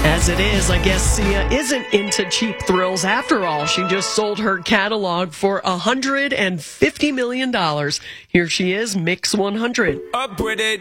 As it is, I guess Sia isn't into cheap thrills after all. She just sold her catalog for $150 million. Here she is, Mix 100.